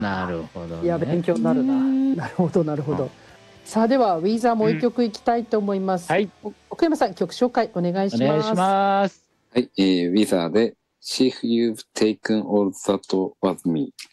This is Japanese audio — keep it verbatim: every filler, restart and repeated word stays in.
なるほど、ね、 いや勉強になるな。なるほどなるほど。さあではウィザーもう一曲いきたいと思います。うん、はい、奥山さん曲紹介お願いします。 お願いします。 はい、えー、ウィザーで See You've Taken All That Was Me。